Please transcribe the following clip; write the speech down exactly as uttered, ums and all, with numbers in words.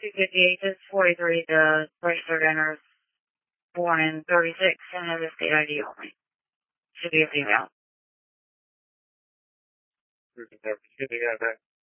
two fifty-eight, this is forty-three, the registered owner, born in thirty-six, and has a state I D only. Should be a female. Good to have that.